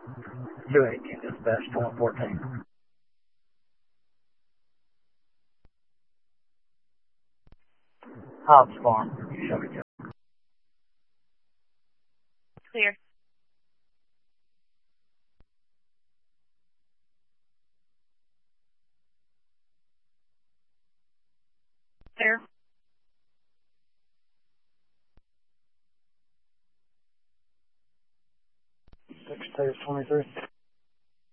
218 dispatch 2014. Hobbs Farm, Shelby County. Clear. Clear. 6 23.